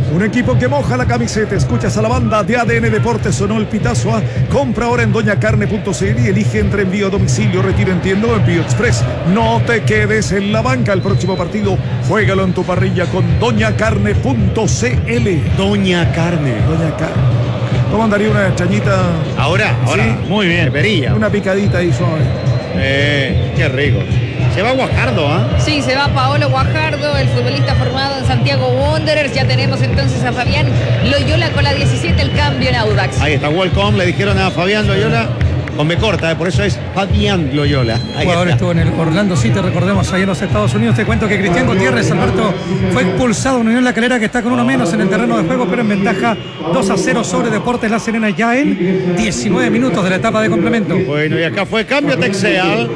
Un equipo que moja la camiseta. Escuchas a la banda de ADN Deportes, sonó el pitazo. Compra ahora en doñacarne.cl y elige entre envío a domicilio, retiro en tienda o envío express. No te quedes en la banca. El próximo partido, juégalo en tu parrilla con doñacarne.cl. Doña Carne. Doña Carne. ¿Cómo andaría una extrañita? Ahora, Sí. muy bien. Peperilla. Una picadita ahí suave. Qué rico. Se va Guajardo, ¿ah? Sí, se va Paolo Guajardo, el futbolista formado en Santiago Wanderers. Ya tenemos entonces a Fabián Loyola con la 17, el cambio en Audax. Ahí está, welcome. Le dijeron a Fabián Loyola con B corta, por eso es Fabián Loyola. El jugador estuvo en el Orlando City, recordemos, ahí en los Estados Unidos. Te cuento que Cristian Gutiérrez, Alberto, fue expulsado en Unión La Calera, que está con uno menos en el terreno de juego, pero en ventaja 2-0 sobre Deportes La Serena ya en 19 minutos de la etapa de complemento. Bueno, y acá fue cambio Texeal.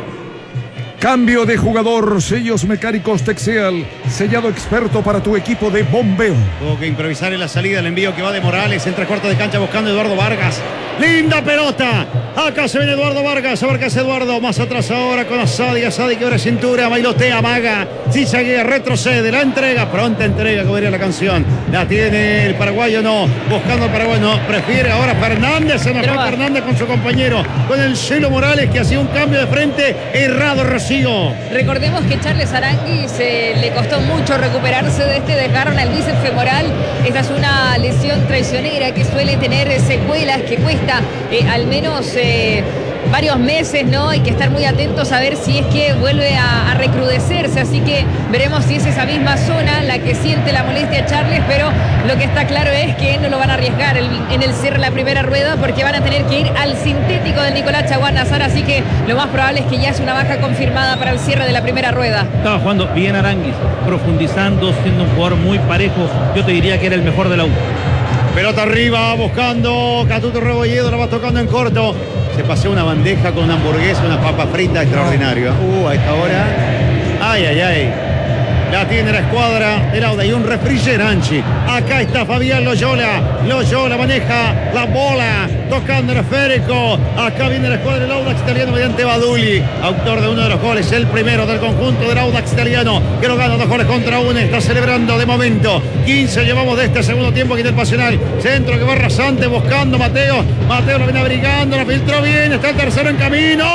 Cambio de jugador, sellos mecánicos Texeal, sellado experto para tu equipo de bombeo. Tuvo que improvisar en la salida, el envío que va de Morales, en 3/4 de cancha buscando a Eduardo Vargas. Linda pelota. Acá se viene Eduardo Vargas. A ver qué hace Eduardo. Más atrás ahora con Asadi. Asadi que abre cintura. Bailotea, amaga. Zizaguea, retrocede. La entrega. Pronta entrega, como diría la canción. La tiene el paraguayo, no. Buscando al paraguayo, no. Prefiere ahora Fernández. Se nos fue Fernández con su compañero. Con el Chelo Morales que hacía un cambio de frente. Errado, Rocío. Recordemos que Charles Aranguis le costó mucho recuperarse de este desgarro en el bíceps femoral. Esta es una lesión traicionera que suele tener secuelas, que cuesta al menos varios meses, ¿no? Hay que estar muy atentos a ver si es que vuelve a recrudecerse, así que veremos si es esa misma zona la que siente la molestia Charles, pero lo que está claro es que no lo van a arriesgar en el cierre de la primera rueda, porque van a tener que ir al sintético del Nicolás Chaguán Nazar, así que lo más probable es que ya es una baja confirmada para el cierre de la primera rueda. Estaba jugando bien Aranguis, profundizando, siendo un jugador muy parejo. Yo te diría que era el mejor de la U. Pelota arriba, buscando Catuto Rebolledo, la va tocando en corto. Se paseó una bandeja con una hamburguesa, una papa frita, extraordinario. A esta hora. Ay, ay, ay. La tiene la escuadra del Auda y un refrigeranchi. Acá está Fabián Loyola. Loyola maneja la bola, tocando el esférico. Acá viene la escuadra del Audax italiano mediante Baduli, autor de uno de los goles, el primero del conjunto del Audax italiano, que lo gana 2-1. Está celebrando de momento. 15 llevamos de este segundo tiempo aquí del Pasional. Centro que va rasante buscando Mateo. Mateo lo viene abrigando, lo filtró bien. Está el tercero en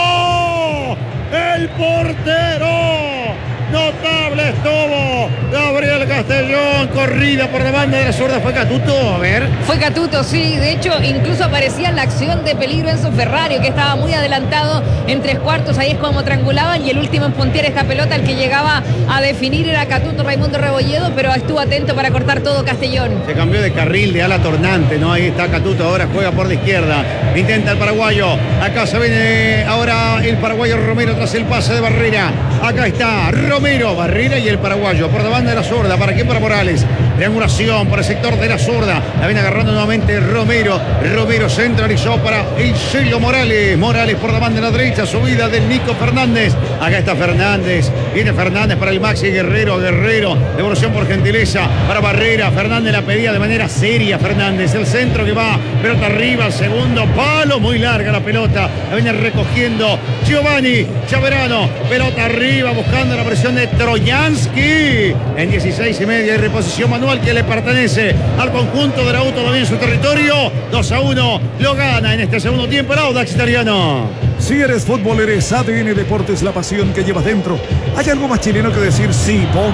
camino. El portero. Notable estuvo Gabriel Castellón, corrida por la banda de la zurda. ¿Fue Catuto? A ver. Fue Catuto, sí. De hecho, incluso aparecía en la acción de peligro Enzo Ferrario, que estaba muy adelantado en 3/4. Ahí es como triangulaban y el último en puntear esta pelota, el que llegaba a definir era Catuto Raimundo Rebolledo, pero estuvo atento para cortar todo Castellón. Se cambió de carril, de ala tornante, ¿no? Ahí está Catuto, ahora juega por la izquierda. Intenta el paraguayo. Acá se viene ahora el paraguayo Romero tras el pase de Barrera. Acá está Romero, Barrera y el paraguayo por la banda de la zurda. ¿Para quién? Para Morales. Triangulación por el sector de la zurda. La viene agarrando nuevamente Romero. Romero centralizó para el Chelo Morales. Morales por la banda de la derecha. Subida del Nico Fernández. Acá está Fernández. Viene Fernández para el Maxi Guerrero. Guerrero. Devolución por gentileza para Barrera. Fernández la pedía de manera seria. Fernández. El centro que va. Pelota arriba. Segundo palo. Muy larga la pelota. La viene recogiendo Giovanni Chaverano. Pelota arriba buscando la presión de Troyansky. En 16:30 hay reposición manual que le pertenece al conjunto del auto también en su territorio. 2-1 lo gana en este segundo tiempo el Audax italiano. Si eres fútbol, eres ADN Deportes, la pasión que llevas dentro. ¿Hay algo más chileno que decir Sipo?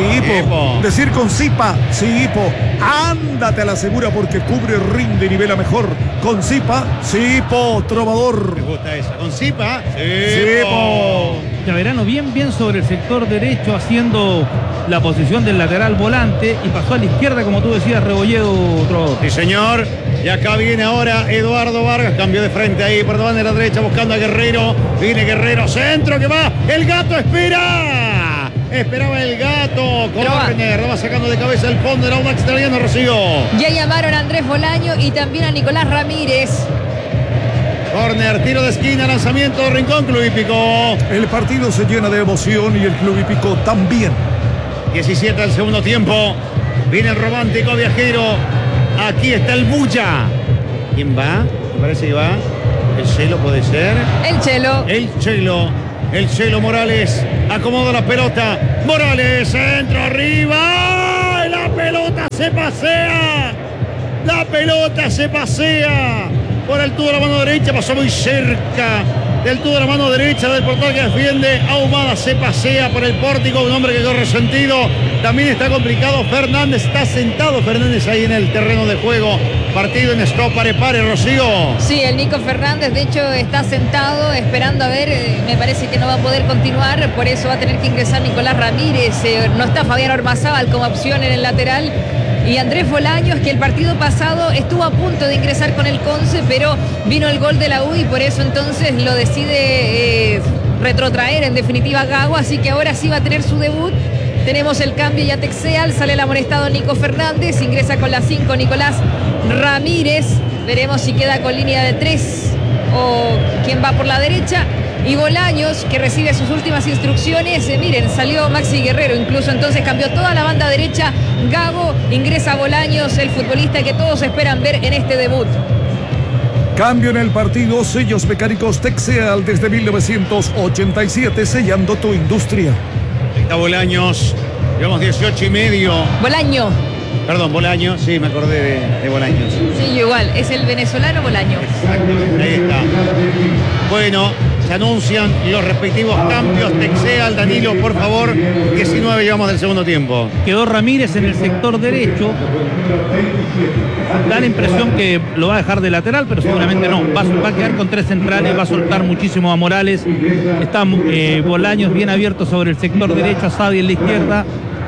Sipo. Decir con Sipa, Sipo. Ándate a la segura porque cubre, rinde y nivela mejor. Con Sipa, Sipo, trovador. Me gusta esa. Con Sipa, Sipo. Chaverano bien sobre el sector derecho, haciendo la posición del lateral volante, y pasó a la izquierda, como tú decías, Rebolledo, trovador. Sí, señor. Y acá viene ahora Eduardo Vargas, cambió de frente ahí por la banda de la derecha buscando a Guerrero. Viene Guerrero, centro que va. El Gato espera. Esperaba el Gato. Corner, lo va sacando de cabeza el fondo del Audax italiano, Rocío. Ya llamaron a Andrés Bolaño y también a Nicolás Ramírez. Corner, tiro de esquina, lanzamiento de Rincón, Club Hípico. El partido se llena de emoción y el Club Hípico también. 17 del segundo tiempo. Viene el romántico viajero. Aquí está el Bulla. ¿Quién va? Me parece que va. El Chelo puede ser. El Chelo. El Chelo. El Chelo Morales. Acomoda la pelota. Morales, centro arriba. La pelota se pasea. La pelota se pasea por el tubo de la mano derecha, pasó muy cerca del tubo de la mano derecha del portal que defiende. Ahumada se pasea por el pórtico, un hombre que quedó resentido. También está complicado. Fernández está sentado. Fernández ahí en el terreno de juego. Partido en stop, pare, Rocío. Sí, el Nico Fernández de hecho está sentado esperando a ver, me parece que no va a poder continuar, por eso va a tener que ingresar Nicolás Ramírez, no está Fabián Ormazábal como opción en el lateral. Y Andrés Bolaños, que el partido pasado estuvo a punto de ingresar con el Conce, pero vino el gol de la U y por eso entonces lo decide retrotraer en definitiva Gago, así que ahora sí va a tener su debut. Tenemos el cambio y Texeal, sale el amonestado Nico Fernández, ingresa con la 5 Nicolás Ramírez, veremos si queda con línea de 3 o quién va por la derecha. Y Bolaños, que recibe sus últimas instrucciones, miren, salió Maxi Guerrero, incluso entonces cambió toda la banda derecha. Gago, ingresa Bolaños, el futbolista que todos esperan ver en este debut. Cambio en el partido, sellos mecánicos Texeal desde 1987, sellando tu industria. Está Bolaños, llevamos 18:30. Bolaño. Perdón, Bolaño, sí, me acordé de Bolaños. Sí, yo igual, es el venezolano Bolaño. Exactamente, ahí está. Bueno, se anuncian los respectivos cambios. Texeal, Danilo, por favor, 19 llevamos del segundo tiempo. Quedó Ramírez en el sector derecho. Da la impresión que lo va a dejar de lateral, pero seguramente no. Va a quedar con 3 centrales, va a soltar muchísimo a Morales. Está Bolaños bien abierto sobre el sector derecho, a Sadi en la izquierda.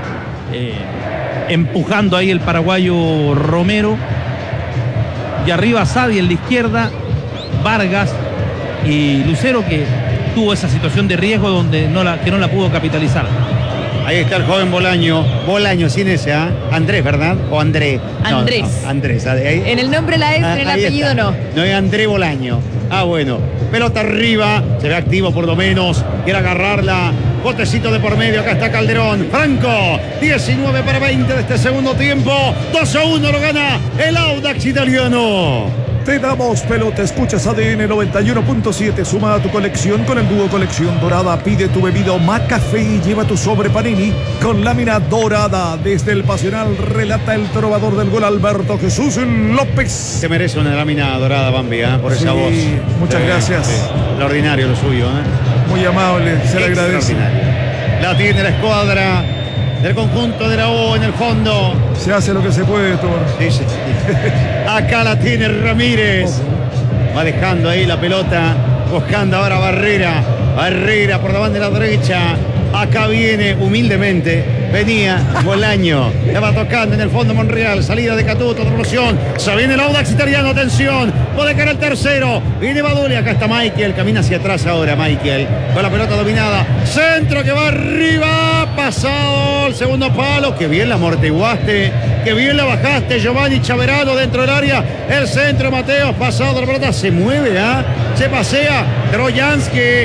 Empujando ahí el paraguayo Romero. Y arriba Sadi en la izquierda, Vargas y Lucero, que tuvo esa situación de riesgo donde no la pudo capitalizar. Ahí está el joven Bolaño. Bolaño sin ese, ¿ah? Andrés, ¿verdad? ¿O André? Andrés. No, Andrés. Ahí. En el nombre la S, en el apellido está. no. No es André Bolaño. Ah, bueno. Pelota arriba. Se ve activo por lo menos. Quiere agarrarla. Botecito de por medio. Acá está Calderón. Franco. 19:20 de este segundo tiempo. 2-1 lo gana el Audax italiano. Te damos pelota, escuchas ADN 91.7, suma a tu colección con el dúo Colección Dorada, pide tu bebida Macafé y lleva tu sobre Panini con lámina dorada. Desde el Pasional relata el trovador del gol Alberto Jesús López. Se merece una lámina dorada, Bambi, por esa voz. Muchas gracias. Sí. Extraordinario lo suyo. Muy amable, se le agradece. La tiene la escuadra del conjunto de la U en el fondo. Se hace lo que se puede, Toro. Sí, sí. Acá la tiene Ramírez. Va dejando ahí la pelota. Buscando ahora Barrera. Barrera por la banda de la derecha. Acá viene humildemente. Venía Bolaño. Le va tocando en el fondo Monreal. Salida de Catuto. Devolución. Se viene el Audax italiano. Atención. Puede caer el tercero. Viene Baduli. Acá está Michael. Camina hacia atrás ahora Michael. Con la pelota dominada. Centro que va arriba. Pasado el segundo palo. Que bien la amortiguaste. Que bien la bajaste. Giovanni Chaverano dentro del área. El centro Mateos. Pasado la pelota. Se mueve. Se pasea. Trojansky.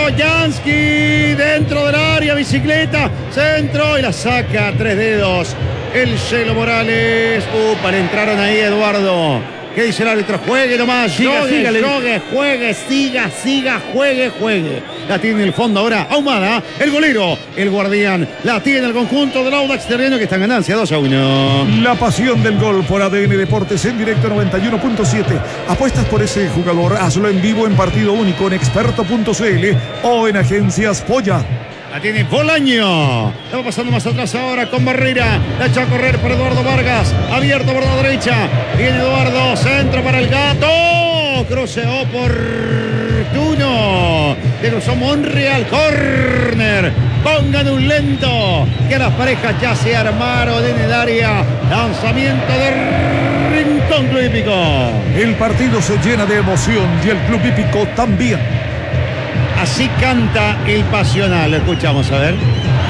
Dentro del área. Bicicleta. Centro. Y la saca a 3 dedos. El Chelo Morales. Le entraron ahí Eduardo. ¿Qué dice el árbitro? Juegue nomás. Juegue, juegue. La tiene en el fondo ahora Ahumada, el golero, el guardián. La tiene el conjunto del Audax terreno que está en ganancia 2-1. La pasión del gol por ADN Deportes en directo 91.7. Apuestas por ese jugador, hazlo en vivo en partido único en experto.cl o en agencias Polla. La tiene Bolaño. La va pasando más atrás ahora con Barrera. La echa a correr por Eduardo Vargas. Abierto por la derecha. Viene Eduardo. Centro para el Gato. Cruce oportuno. Le cruzó Monreal. Corner. Pongan un lento. Que las parejas ya se armaron en el área. Lanzamiento de Rincón Club Hípico. El partido se llena de emoción y el Club Hípico también. Así canta el Pasional. Lo escuchamos, a ver.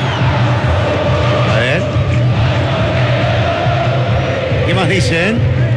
A ver. ¿Qué más dicen?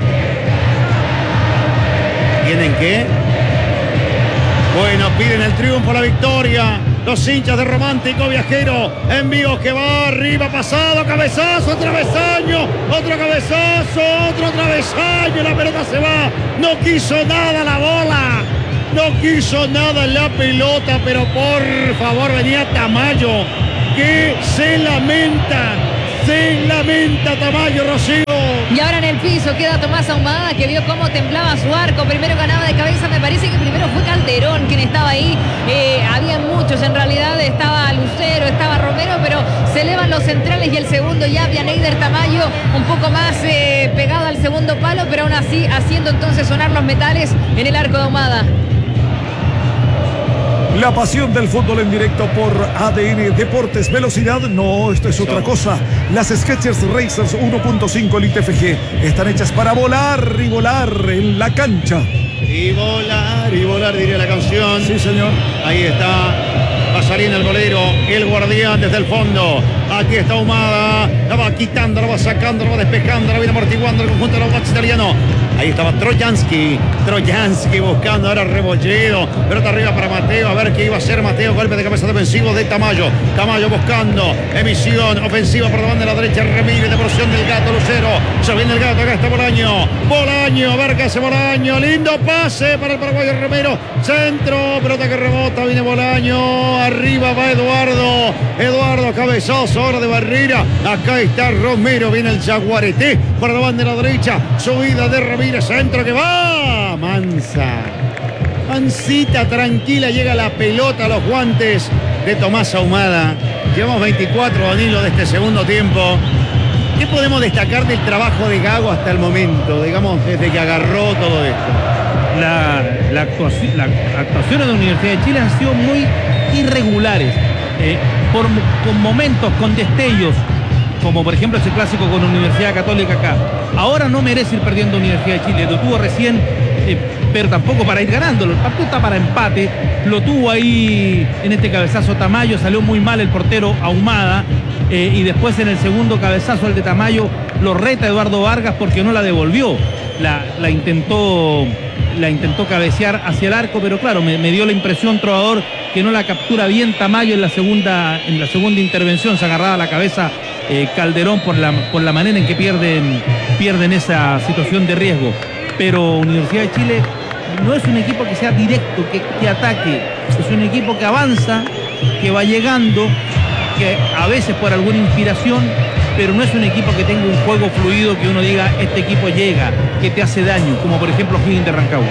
¿Tienen qué? Bueno, piden el triunfo, la victoria. Los hinchas de Romántico Viajero. Envío que va arriba, pasado, cabezazo, travesaño. Otro cabezazo, otro travesaño. La pelota se va. No quiso nada la bola. No quiso nada la pelota, pero por favor venía Tamayo, que se lamenta Tamayo, Rocío. eso queda Tomás Ahumada, que vio cómo temblaba su arco. Primero ganaba de cabeza, me parece que primero fue Calderón quien estaba ahí. Había muchos, en realidad estaba Lucero, estaba Romero, pero se elevan los centrales y el segundo ya Neider Tamayo un poco más pegado al segundo palo, pero aún así haciendo entonces sonar los metales en el arco de Ahumada. La pasión del fútbol en directo por ADN Deportes. Velocidad, no, esto es otra cosa. Las Skechers Racers 1.5 Elite FG están hechas para volar y volar en la cancha. Y volar, diría la canción. Sí, señor. Ahí está. Va saliendo el golero, el guardián desde el fondo. Aquí está Ahumada. La va quitando, la va sacando, la va despejando, la viene amortiguando el conjunto de los Bats italianos. Ahí estaba Trojansky buscando ahora Rebolledo. Pelota arriba para Mateo. A ver qué iba a hacer Mateo. Golpe de cabeza defensivo de Tamayo. Tamayo buscando emisión ofensiva por la banda de la derecha. Ramírez, devolución del Gato Lucero. Se viene el Gato. Acá está Bolaño. A ver qué hace Bolaño. Lindo pase para el paraguayo Romero. Centro. Pelota que rebota. Viene Bolaño. Arriba va Eduardo cabezazo ahora de Barrera. Acá está Romero. Viene el Jaguareté por la banda de la derecha. Subida de Ramírez. Centro que va. Mansita tranquila. Llega la pelota a los guantes de Tomás Ahumada. Llevamos 24, Danilo, de este segundo tiempo. ¿Qué podemos destacar del trabajo de Gago hasta el momento? Digamos, desde que agarró todo esto. Las actuaciones de la Universidad de Chile han sido muy irregulares. Con momentos, con destellos, como por ejemplo ese clásico con la Universidad Católica acá. Ahora no merece ir perdiendo Universidad de Chile, lo tuvo recién, pero tampoco para ir ganándolo. El partido está para empate, lo tuvo ahí en este cabezazo Tamayo, salió muy mal el portero Ahumada, y después en el segundo cabezazo el de Tamayo lo reta Eduardo Vargas porque no la devolvió, la intentó cabecear hacia el arco, pero claro, me dio la impresión, Trovador, que no la captura bien Tamayo en la segunda intervención. Se agarraba la cabeza Calderón por la manera en que pierden esa situación de riesgo. Pero Universidad de Chile no es un equipo que sea directo, que ataque, es un equipo que avanza, que va llegando, que a veces por alguna inspiración, pero no es un equipo que tenga un juego fluido, que uno diga este equipo llega, que te hace daño, como por ejemplo Higgins de Rancagua.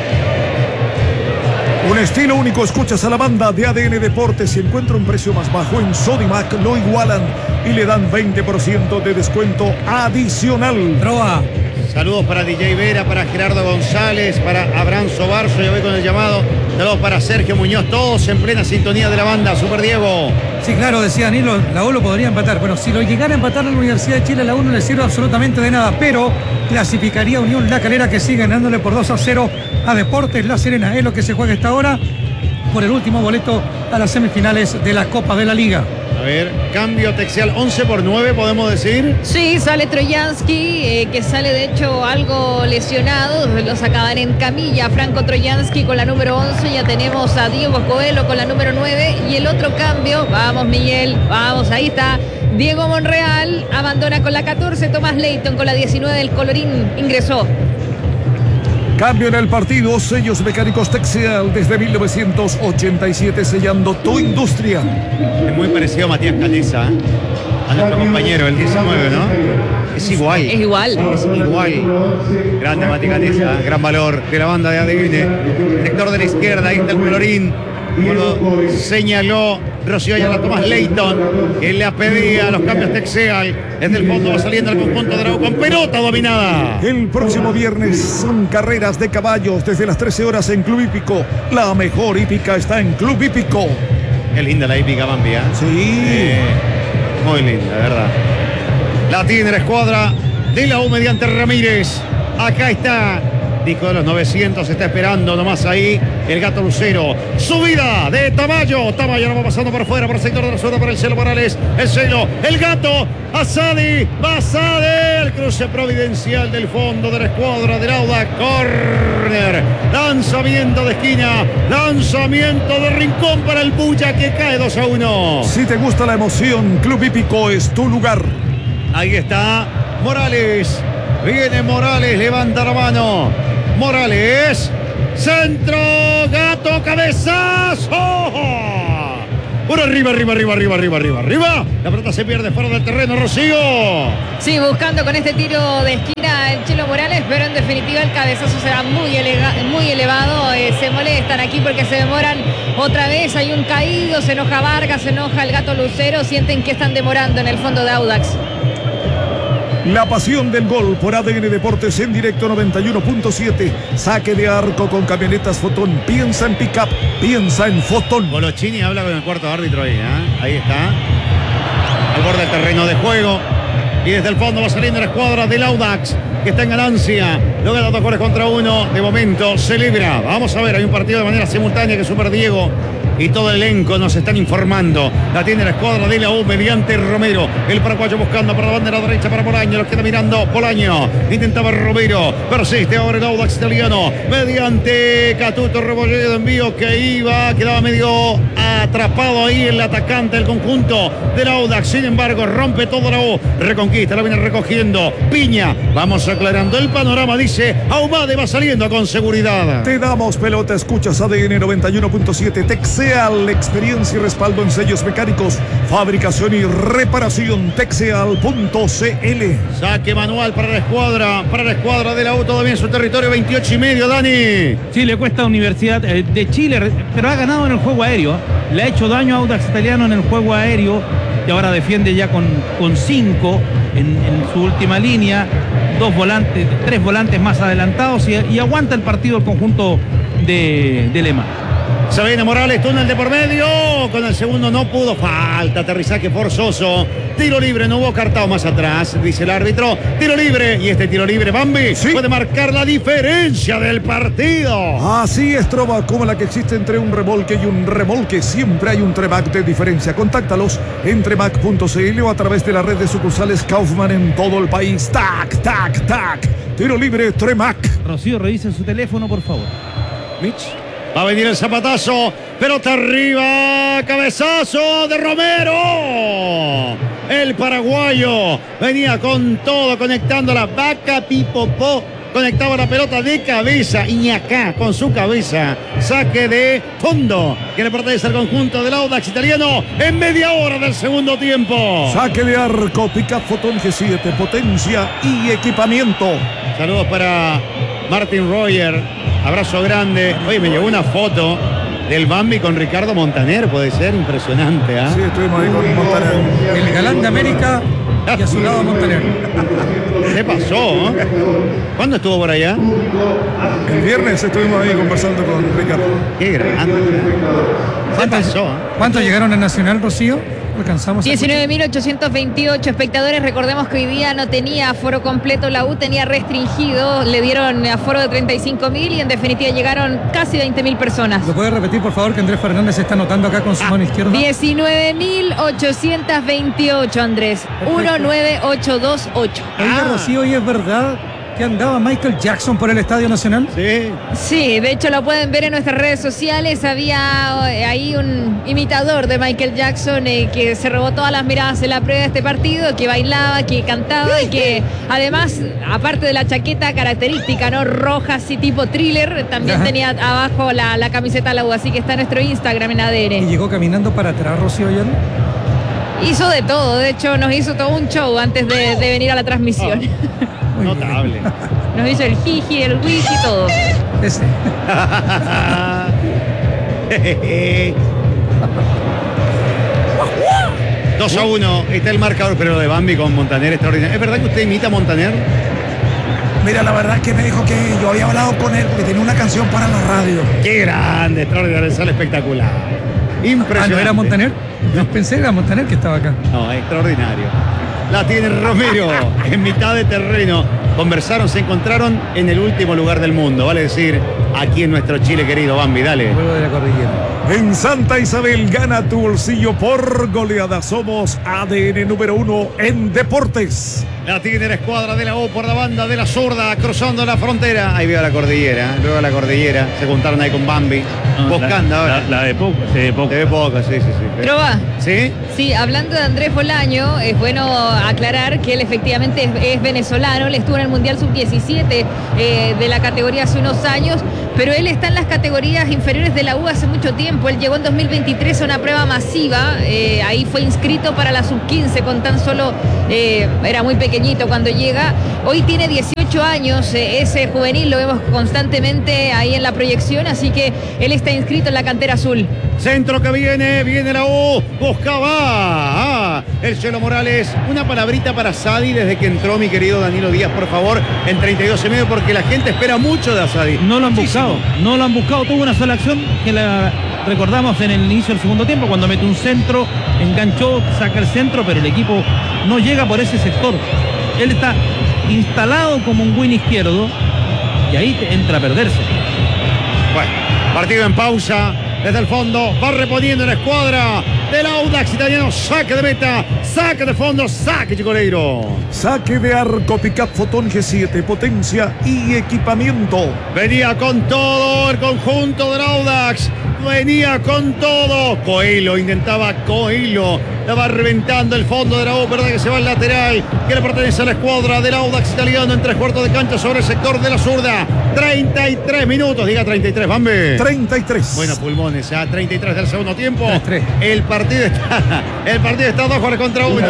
Un estilo único. Escuchas a la banda de ADN Deportes. Si encuentra un precio más bajo en Sodimac, lo igualan y le dan 20% de descuento adicional. Roa. Saludos para DJ Vera, para Gerardo González, para Abraham Sobarzo. Ya voy con el llamado. Saludos para Sergio Muñoz. Todos en plena sintonía de la banda. Super Diego. Sí, claro, decía Danilo, la U lo podría empatar. Bueno, si lo llegara a empatar a la Universidad de Chile, la U no le sirve absolutamente de nada, pero clasificaría a Unión La Calera, que sigue ganándole por 2-0 a Deportes La Serena. Es lo que se juega esta hora por el último boleto a las semifinales de la Copa de la Liga. A ver, cambio Texeal 11 por 9, podemos decir. Sí, sale Trojansky, que sale de hecho algo lesionado. Lo sacaban en camilla. Franco Trojansky con la número 11. Ya tenemos a Diego Coelho con la número 9. Y el otro cambio, vamos Miguel, vamos, ahí está. Diego Monreal abandona con la 14. Tomás Leighton con la 19 del Colorín ingresó. Cambio en el partido. Sellos mecánicos Texeal desde 1987, sellando tu industria. Es muy parecido a Matías Canesa, a nuestro compañero, el 19, ¿no? Es igual. Es igual. Es igual. Grande Matías Canesa, gran valor de la banda de ADN. Sector de la izquierda, ahí está el Colorín. Como señaló Rocío Ayala, Tomás Leighton, que le pedía a los cambios Texeal. Desde el fondo va saliendo el conjunto de Arau con pelota dominada. El próximo viernes son carreras de caballos desde las 13 horas en Club Hípico. La mejor hípica está en Club Hípico. Qué linda la hípica, Bambi, ¿eh? Sí. Muy linda, de verdad. La tiene la escuadra de la U mediante Ramírez. Acá está. Disco de los 900, está esperando nomás ahí el Gato Lucero. Subida de Tamayo. Tamayo no va pasando por fuera, por el sector de la zona, para el Celo Morales. El Celo, el Gato, Asadi, Basade. El cruce providencial del fondo de la escuadra del Auda. Corner. Lanzamiento de esquina. Lanzamiento de rincón para el Bulla, que cae 2-1. Si te gusta la emoción, Club Hípico es tu lugar. Ahí está Morales. Viene Morales, levanta la mano. Morales, centro, Gato, cabezazo. Por arriba. La pelota se pierde fuera del terreno, Rocío. Sí, buscando con este tiro de esquina el Chelo Morales, pero en definitiva el cabezazo será muy elevado. Se molestan aquí porque se demoran otra vez. Hay un caído, se enoja Vargas, se enoja el Gato Lucero. Sienten que están demorando en el fondo de Audax. La pasión del gol por ADN Deportes en directo 91.7. Saque de arco con camionetas Fotón. Piensa en pick-up, piensa en Fotón. Colochini habla con el cuarto árbitro ahí, ¿eh? Ahí está. Al borde del terreno de juego. Y desde el fondo va saliendo la escuadra del Audax, que está en ganancia. Logra 2 goles contra 1. De momento celebra. Vamos a ver, hay un partido de manera simultánea que Super Diego y todo el elenco nos están informando. La tiene la escuadra de la U mediante Romero. El paraguayo buscando para la bandera derecha para Bolaño. Los queda mirando Bolaño. Intentaba Romero. Persiste ahora el Audax italiano. Mediante Catuto, Rebolledo de envío que quedaba medio atrapado ahí el atacante del conjunto del Audax. Sin embargo, rompe todo la U. Reconquista, la viene recogiendo Piña. Vamos aclarando el panorama, dice Ahumade, va saliendo con seguridad. Te damos pelota, escuchas ADN 91.7. Texeal, experiencia y respaldo en sellos mecánicos, fabricación y reparación. Texeal.cl. Saque manual para la escuadra de la U, todavía en su territorio, 28,5, Dani. Sí, le cuesta a Universidad de Chile, pero ha ganado en el juego aéreo. Le ha hecho daño a Audax Italiano en el juego aéreo y ahora defiende ya con 5 en su última línea. 3 volantes más adelantados y aguanta el partido el conjunto de Lema. Se viene Morales, túnel de por medio. Con el segundo no pudo. Falta, aterrizaje forzoso. Tiro libre, no hubo cartao más atrás, dice el árbitro. Tiro libre. Y este tiro libre, Bambi, sí, puede marcar la diferencia del partido. Así es, Trova, como la que existe entre un remolque y un remolque. Siempre hay un Tremac de diferencia. Contáctalos en tremac.cl o a través de la red de sucursales Kaufman en todo el país. Tac, tac, tac. Tiro libre, Tremac. Rocío, revisen su teléfono, por favor. Mitch. Va a venir el zapatazo, pelota arriba, cabezazo de Romero. El paraguayo venía con todo, conectando la vaca Pipopó. Conectaba la pelota de cabeza, Iñacá con su cabeza. Saque de fondo que le pertenece al conjunto del Audax italiano en media hora del segundo tiempo. Saque de arco, pick-up Fotón G7, potencia y equipamiento. Saludos para Martin Royer. Abrazo grande. Oye, me llegó una foto del Bambi con Ricardo Montaner, puede ser impresionante, ¿ah? Sí, estuvimos ahí con Montaner. El galán de América y a su lado Montaner. ¿Qué pasó? ¿Cuándo estuvo por allá? El viernes estuvimos ahí conversando con Ricardo. Qué grande. ¿Qué pasó? ¿Cuántos llegaron al Nacional, Rocío? Alcanzamos 19.828 espectadores. Recordemos que hoy día no tenía aforo completo, la U tenía restringido, le dieron aforo de 35.000 y en definitiva llegaron casi 20.000 personas. ¿Lo puede repetir, por favor, que Andrés Fernández está anotando acá con su mano izquierda? 19.828, Andrés. 19828. Oiga, Rocío, ¿y es verdad que andaba Michael Jackson por el Estadio Nacional? Sí. Sí, de hecho lo pueden ver en nuestras redes sociales. Había ahí un imitador de Michael Jackson que se robó todas las miradas en la prueba de este partido, que bailaba, que cantaba y que además, aparte de la chaqueta característica, ¿no? Roja, así tipo Thriller, también tenía abajo la camiseta de la U, así que está en nuestro Instagram en ADN. ¿Y llegó caminando para atrás, Rocío Ayala? Hizo de todo, de hecho nos hizo todo un show antes de venir a la transmisión. Notable. Nos hizo el jiji, el wiki, todo. Ese. 2-1, está el marcador, pero de Bambi con Montaner extraordinario. ¿Es verdad que usted imita a Montaner? Mira, la verdad es que me dijo que yo había hablado con él porque tenía una canción para la radio. Qué grande, extraordinario, sale espectacular. Impresionante. ¿No era Montaner? No pensé que era Montaner que estaba acá. No, extraordinario. La tiene Romero en mitad de terreno. Conversaron, se encontraron en el último lugar del mundo. Vale decir, aquí en nuestro Chile querido, Bambi, dale. Luego de la cordillera. En Santa Isabel gana tu bolsillo por goleada. Somos ADN número 1 en deportes. La tiene la escuadra de la U por la banda de la zurda, cruzando la frontera. Ahí veo la cordillera, luego la cordillera. Se juntaron ahí con Bambi. Buscando ahora. La de poco, sí, de poco. De poco, sí. Trova. ¿Sí? Sí, hablando de Andrés Bolaño, es bueno aclarar que él efectivamente es venezolano. Él estuvo en el Mundial Sub-17 de la categoría hace unos años, pero él está en las categorías inferiores de la U hace mucho tiempo. Él llegó en 2023 a una prueba masiva. Ahí fue inscrito para la Sub-15 con tan solo... era muy pequeñito cuando llega. Hoy tiene 18 años, ese juvenil lo vemos constantemente ahí en la proyección, así que él está inscrito en la cantera azul. Centro que viene la U, buscaba el Chelo Morales. Una palabrita para Sadi desde que entró mi querido Danilo Díaz, por favor, en 32,5, porque la gente espera mucho de Asadi. No lo han buscado, tuvo una sola acción que la recordamos en el inicio del segundo tiempo, cuando mete un centro, enganchó, saca el centro, pero el equipo no llega por ese sector. Él está instalado como un win izquierdo y ahí entra a perderse. Bueno, partido en pausa. Desde el fondo va reponiendo la escuadra del Audax italiano. Saque de meta, saque de fondo, saque Chicoleiro. Saque de arco, pick-up Fotón G7, potencia y equipamiento. Venía con todo el conjunto del Audax. Venía con todo. Coelho intentaba, la va reventando el fondo de la U, verdad que se va al lateral, que le pertenece a la escuadra del Audax italiano en 3/4 de cancha sobre el sector de la zurda. 33 minutos, diga 33, Bambi. 33. Bueno, pulmones, a 33 del segundo tiempo. 3-3. El partido está 2 goles contra 1.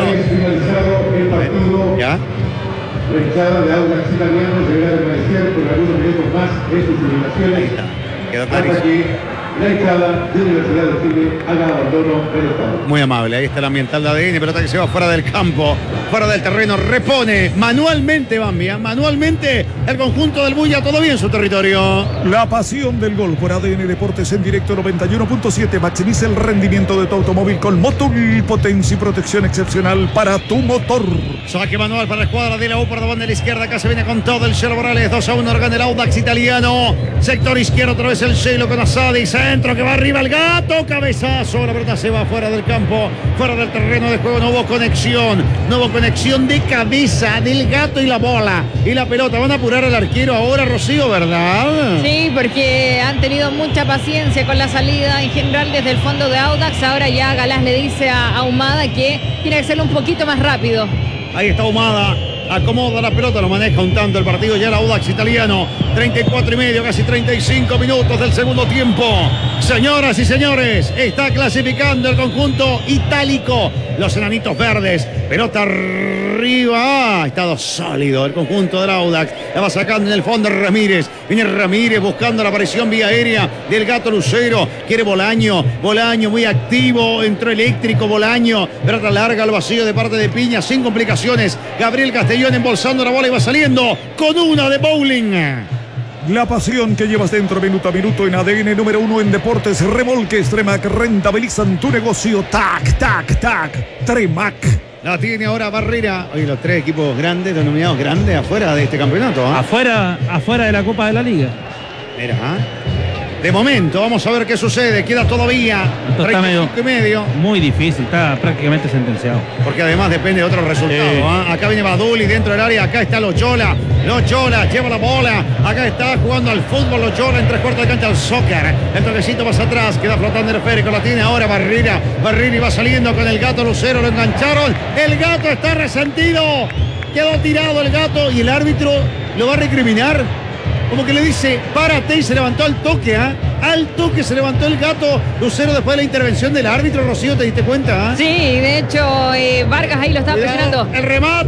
¿Ya? La hinchada de Audax italiano deberá permanecer por algunos minutos más en sus celebraciones. Quedó Hasta clarísimo. que la hinchada de Universidad de Chile haga abandono del estadio. Muy amable, ahí está el ambiental de ADN, pelota que se va fuera del campo, fuera del terreno, repone manualmente Bambia, manualmente el conjunto del Bulla, todavía en su territorio. La pasión del gol por ADN Deportes en directo 91.7. Maximiza el rendimiento de tu automóvil con Motul, potencia y protección excepcional para tu motor. Saque manual para la escuadra de la U por la banda de la izquierda, acá se viene con todo el Chelo Morales, 2-1, gana el Audax italiano, sector izquierdo otra vez el Chelo con Asadi, centro que va arriba el Gato, cabezazo, la pelota se va fuera del campo, fuera del terreno de juego, no hubo conexión de cabeza del Gato y la bola, y la pelota, van a apurar al arquero ahora, Rocío, ¿verdad? Sí, porque han tenido mucha paciencia con la salida en general desde el fondo de Audax. Ahora ya Galás le dice a Ahumada que tiene que hacerlo un poquito más rápido. Ahí está Ahumada, acomoda la pelota, lo maneja un tanto el partido ya el Audax italiano. 34,5, casi 35 minutos del segundo tiempo. Señoras y señores, está clasificando el conjunto itálico, los enanitos verdes. Pelota arriba, ha estado sólido el conjunto del Audax. La va sacando en el fondo Ramírez. Viene Ramírez buscando la aparición vía aérea del Gato Lucero. Quiere Bolaño muy activo, entró eléctrico Bolaño. Pelota larga al vacío de parte de Piña, sin complicaciones. Gabriel Castellón embolsando la bola y va saliendo con una de bowling. La pasión que llevas dentro minuto a minuto en ADN número 1 en deportes. Remolques Tremac rentabilizan tu negocio. Tac, tac, tac. Tremac. La tiene ahora Barrera. Oye, los tres equipos grandes, denominados grandes, afuera de este campeonato. Afuera de la Copa de la Liga. Mira, de momento, vamos a ver qué sucede. Queda todavía Esto está 35 y medio. muy difícil, está prácticamente sentenciado. Porque además depende de otros resultados. Acá viene Baduli dentro del área. Acá está Loyola. Loyola lleva la bola. Acá está jugando al fútbol Loyola en 3/4 de cancha al soccer. El toquecito más atrás. Queda flotando el esférico. La tiene ahora Barrera. Barrera va saliendo con el Gato Lucero. Lo engancharon. El Gato está resentido. Quedó tirado el Gato y el árbitro lo va a recriminar. Como que le dice, párate, y se levantó al toque, Al toque se levantó el Gato Lucero después de la intervención del árbitro. Rocío, ¿te diste cuenta? Sí, de hecho, Vargas ahí lo estaba presionando. El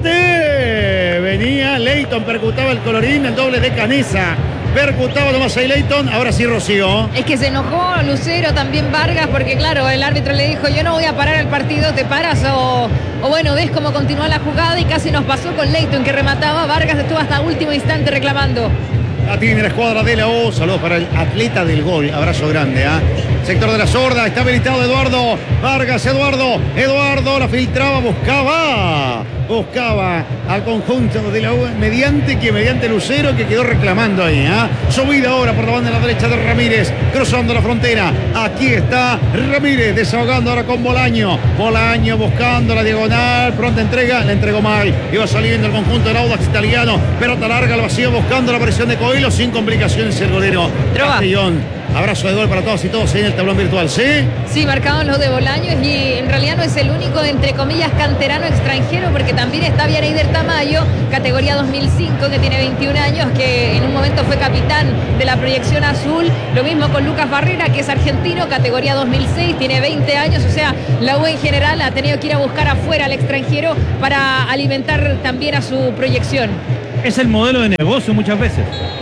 remate. Venía Leighton, percutaba el colorín, el doble de Canesa. Percutaba nomás ahí Leighton. Ahora sí, Rocío. Es que se enojó Lucero, también Vargas, porque claro, el árbitro le dijo, yo no voy a parar el partido, te paras o bueno, ves cómo continúa la jugada, y casi nos pasó con Leighton que remataba. Vargas estuvo hasta último instante reclamando. La tiene la escuadra de la U. Saludos para el atleta del gol. Abrazo grande. Sector de la zurda. Está habilitado Eduardo Vargas. Eduardo la filtraba, buscaba. buscaba al conjunto de la U mediante Lucero, que quedó reclamando ahí. Subida ahora por la banda de la derecha de Ramírez, cruzando la frontera. Aquí está Ramírez, desahogando ahora con Bolaño. Bolaño buscando la diagonal, pronta entrega, la entregó mal. Iba saliendo el conjunto del Audax italiano, pelota larga al vacío, buscando la presión de Coelho, sin complicaciones el golero Castellón. Abrazo de gol para todos y todos en el tablón virtual, ¿sí? Sí, marcaron los de Bolaños y en realidad no es el único, entre comillas, canterano extranjero, porque también está Vianeyder Tamayo, categoría 2005, que tiene 21 años, que en un momento fue capitán de la proyección azul. Lo mismo con Lucas Barrera, que es argentino, categoría 2006, tiene 20 años. O sea, la U en general ha tenido que ir a buscar afuera al extranjero para alimentar también a su proyección. Es el modelo de negocio muchas veces.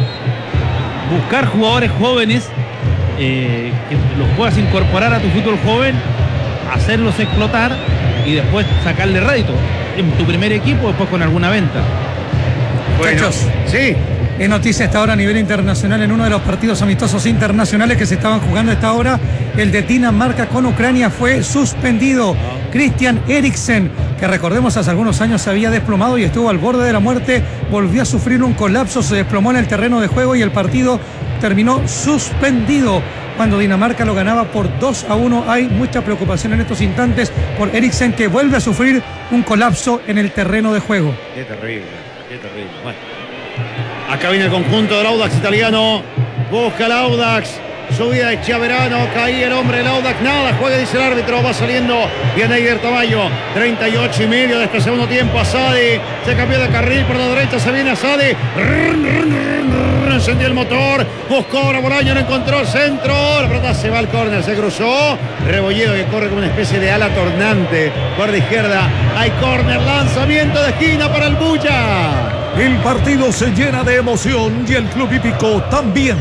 Buscar jugadores jóvenes que los puedas incorporar a tu fútbol joven, hacerlos explotar y después sacarle rédito en tu primer equipo, después con alguna venta. Muchachos, sí. Es noticia esta hora a nivel internacional en uno de los partidos amistosos internacionales que se estaban jugando a esta hora. El de Dinamarca con Ucrania fue suspendido. Christian Eriksen, que recordemos hace algunos años se había desplomado y estuvo al borde de la muerte, volvió a sufrir un colapso, se desplomó en el terreno de juego y el partido terminó suspendido cuando Dinamarca lo ganaba por 2-1. Hay mucha preocupación en estos instantes por Eriksen, que vuelve a sufrir un colapso en el terreno de juego. Qué terrible, qué terrible. Bueno, acá viene el conjunto del Audax italiano. Busca el Audax. Subida de Chaverano, caía el hombre del Audax, nada, juega, dice el árbitro, va saliendo Vianeyder Tamayo, 38 y medio de este segundo tiempo. Asadi se cambió de carril por la derecha, se viene Asadi, encendió el motor, buscó ahora Bolaño, no encontró el centro, la pelota se va al córner, se cruzó, Rebolledo que corre como una especie de ala tornante por la izquierda, hay córner, lanzamiento de esquina para el Bulla. El partido se llena de emoción y el club hípico también.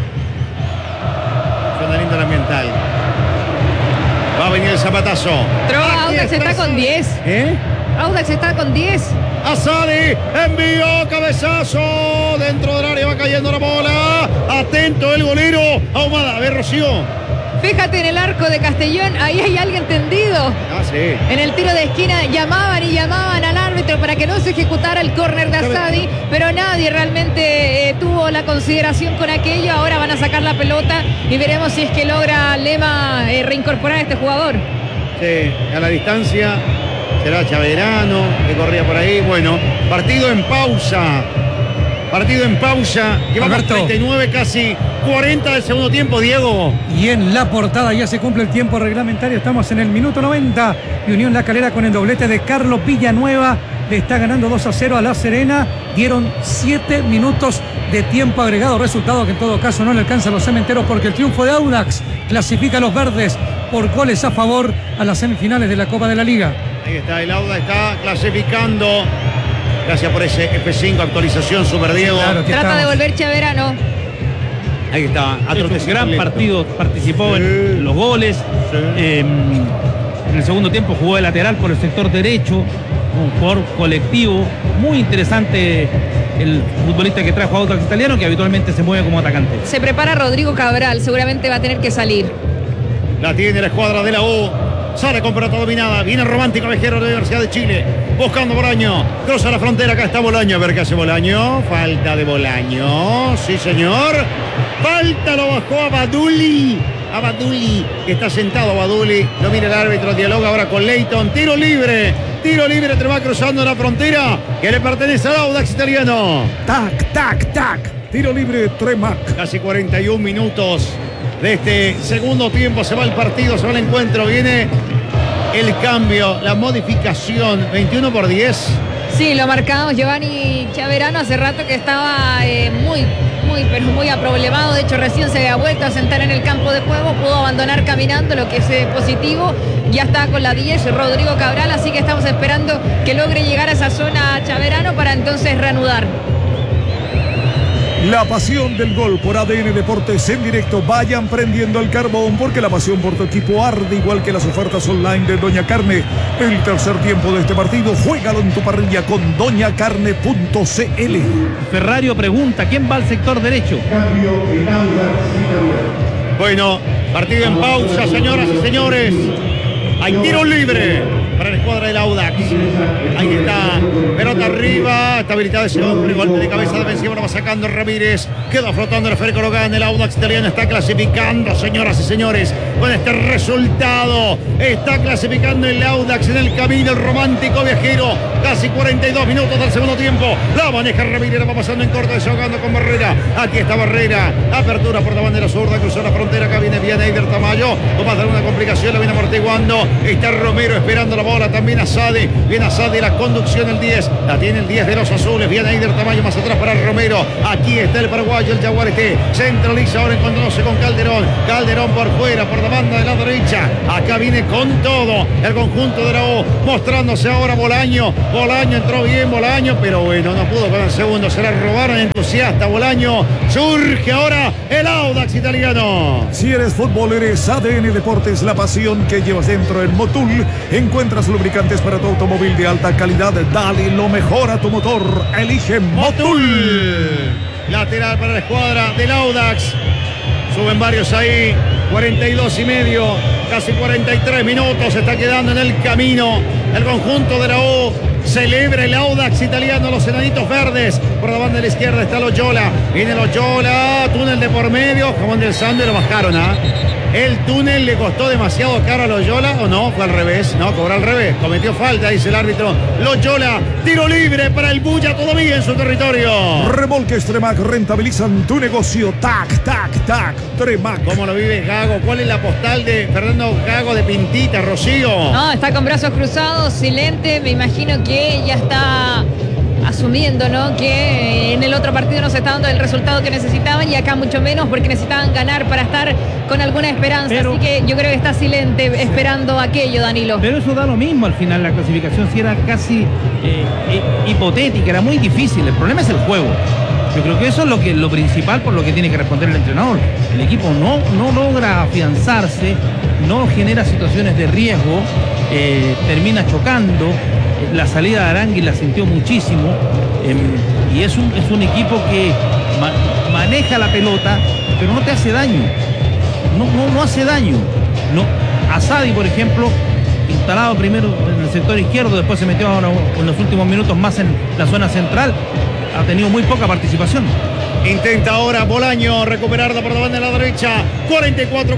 Suena lindo el ambiental. Va a venir el zapatazo. Pero Audax está con 10. Audax está con 10. Asadi envió cabezazo dentro del área, va cayendo la bola. Atento el golero. Ahumada, a ver, Rocío. Fíjate en el arco de Castellón, ahí hay alguien tendido. Ah, sí. En el tiro de esquina llamaban y llamaban al árbitro para que no se ejecutara el córner de Asadi, pero nadie realmente tuvo la consideración con aquello. Ahora van a sacar la pelota y veremos si es que logra Lema reincorporar a este jugador. Sí, a la distancia será Chaverano, que corría por ahí. Bueno, partido en pausa. Partido en pausa. Llevamos 39, casi 40 del segundo tiempo, Diego. Y en la portada ya se cumple el tiempo reglamentario. Estamos en el minuto 90. Y Unión La Calera con el doblete de Carlos Villanueva. Le está ganando 2-0 a La Serena. Dieron 7 minutos de tiempo agregado. Resultado que en todo caso no le alcanza a los cementeros, porque el triunfo de Audax clasifica a los verdes por goles a favor a las semifinales de la Copa de la Liga. Ahí está, el Audax está clasificando. Gracias por ese F5, actualización, Super Diego. Claro, trata de volver Chaverano. Ahí está. Es un gran partido, participó en los goles. Sí. En el segundo tiempo jugó de lateral por el sector derecho, un jugador colectivo, muy interesante el futbolista que trajo a Audax italiano, que habitualmente se mueve como atacante. Se prepara Rodrigo Cabral, seguramente va a tener que salir. La tiene la escuadra de la U. Sale con pelota dominada. Viene el romántico Vejero de la Universidad de Chile. Buscando Bolaño. Cruza la frontera. Acá está Bolaño. A ver qué hace Bolaño. Falta de Bolaño. Sí, señor. Falta, lo bajó a Baduli. A Baduli, que está sentado Baduli. Lo mira el árbitro. Dialoga ahora con Leighton. Tiro libre. Tiro libre. Te va cruzando la frontera, que le pertenece al Audax italiano. Tac, tac, tac. Tiro libre, Tremac. Casi 41 minutos de este segundo tiempo. Se va el partido, se va el encuentro. Viene el cambio, la modificación. 21-10. Sí, lo marcamos Giovanni Chaverano hace rato que estaba pero muy aproblemado. De hecho, recién se había vuelto a sentar en el campo de juego. Pudo abandonar caminando, lo que es positivo. Ya está con la 10 Rodrigo Cabral, así que estamos esperando que logre llegar a esa zona Chaverano para entonces reanudar. La pasión del gol por ADN Deportes en directo. Vayan prendiendo el carbón, porque la pasión por tu equipo arde igual que las ofertas online de Doña Carne. El tercer tiempo de este partido, juégalo en tu parrilla con doñacarne.cl. Ferrario pregunta, ¿quién va al sector derecho? Cambio en Audax italiano. Bueno, partido en pausa, señoras y señores. Hay tiro libre. para la escuadra del Audax. Ahí está, pelota arriba, está habilitado ese hombre, golpe de cabeza defensivo, lo va sacando Ramírez, queda flotando el esférico, lo gana el Audax italiano, está clasificando, señoras y señores, con este resultado, está clasificando el Audax en el camino, el romántico viajero, casi 42 minutos del segundo tiempo, la maneja Ramírez, la va pasando en corto, desahogando con Barrera, aquí está Barrera, apertura por la bandera zurda, cruzó la frontera, acá viene Eider Tamayo, no va a dar una complicación, la viene amortiguando, está Romero esperando la bola, también Asadi, viene Asadi, la conducción el 10, la tiene el 10 de los azules, viene Eider Tamayo más atrás para Romero, aquí está el paraguayo, el Jaguarete, centraliza ahora encontrándose con Calderón, Calderón por fuera, por la banda de la derecha, acá viene con todo, el conjunto de la U, mostrándose ahora Bolaño, Bolaño entró bien, Bolaño, pero bueno, no pudo con el segundo, se la robaron, entusiasta Bolaño, surge ahora el Audax italiano. Si eres fútbol, eres ADN Deportes, la pasión que llevas dentro. En Motul encuentras lubricantes para tu automóvil de alta calidad. Dale lo mejor a tu motor. Elige Motul. Lateral para la escuadra del Audax. Suben varios ahí. 42 y medio, casi 43 minutos. Se está quedando en el camino el conjunto de la U. Celebra el Audax italiano, los enanitos verdes. Por la banda de la izquierda está Loyola. Viene Loyola, túnel de por medio. Jamón del Sande lo bajaron, ¿ah? El túnel le costó demasiado caro a Loyola, ¿o no? Fue al revés, no, cobró al revés. Cometió falta, dice el árbitro. Loyola, tiro libre para el Bulla todavía en su territorio. Remolques Tremac rentabilizan tu negocio. Tac, tac, tac. Tremac. ¿Cómo lo vive Gago? ¿Cuál es la postal de Fernando Gago de Pintita, Rocío? No, está con brazos cruzados, silente. Me imagino que ya está asumiendo, ¿no?, que en el otro partido no se está dando el resultado que necesitaban y acá mucho menos porque necesitaban ganar para estar con alguna esperanza. Pero, así que yo creo que está silente esperando aquello, Danilo. Pero eso da lo mismo al final, la clasificación si era casi hipotética, era muy difícil. El problema es el juego. Yo creo que eso es lo principal por lo que tiene que responder el entrenador. El equipo no logra afianzarse, no genera situaciones de riesgo, termina chocando. La salida de Arangui la sintió muchísimo y es un equipo que maneja la pelota, pero no te hace daño. No hace daño. No. Asadi, por ejemplo, instalado primero en el sector izquierdo, después se metió ahora en los últimos minutos más en la zona central, ha tenido muy poca participación. Intenta ahora Bolaño recuperarla por la banda de la derecha. 44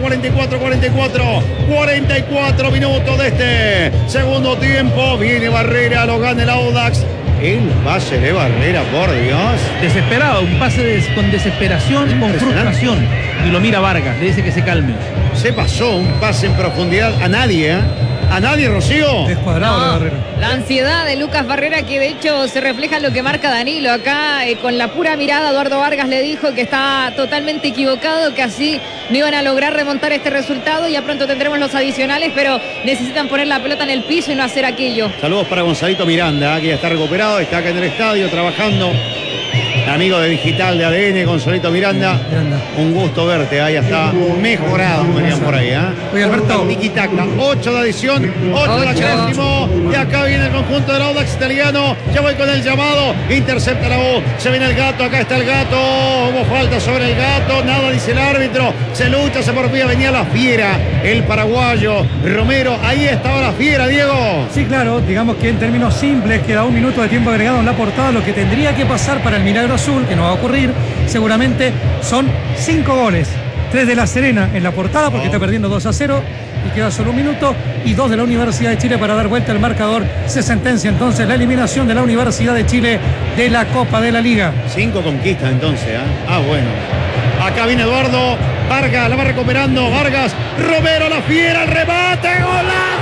minutos de este segundo tiempo. Viene Barrera, lo gana el Audax. El pase de Barrera, por Dios. Desesperado, un pase con desesperación y con frustración. Y lo mira Vargas, le dice que se calme. Se pasó un pase en profundidad a nadie, ¿eh? A nadie, Rocío. Descuadrado de Barrera. La ansiedad de Lucas Barrera, que de hecho se refleja en lo que marca Danilo. Acá con la pura mirada Eduardo Vargas le dijo que está totalmente equivocado, que así no iban a lograr remontar este resultado. Ya pronto tendremos los adicionales, pero necesitan poner la pelota en el piso y no hacer aquello. Saludos para Gonzalito Miranda, que ya está recuperado, está acá en el estadio trabajando. Amigo de Digital de ADN, Gonzalito Miranda. Un gusto verte, ahí está mejorado, venían por ahí, ¿eh? Oye, Alberto. Tiki-taka, 8 de adición, 8 de acréscimo. Y acá viene el conjunto del Audax italiano. Ya voy con el llamado. Intercepta la U. Se viene el gato, acá está el gato. Hubo falta sobre el gato. Nada, dice el árbitro. Se lucha, se porfía. Venía la fiera, el paraguayo Romero. Ahí estaba la fiera, Diego. Sí, claro, digamos que en términos simples queda 1 minuto de tiempo agregado en la portada. Lo que tendría que pasar para el Milagro Azul, que no va a ocurrir, seguramente son 5 goles. 3 de La Serena en la portada porque está perdiendo 2-0 y queda solo 1 minuto, y 2 de la Universidad de Chile para dar vuelta al marcador. Se sentencia entonces la eliminación de la Universidad de Chile de la Copa de la Liga. 5 conquistas entonces, ¿eh? Ah, bueno. Acá viene Eduardo Vargas, la va recuperando Vargas. Romero, la fiera, el remate, ¡golazo!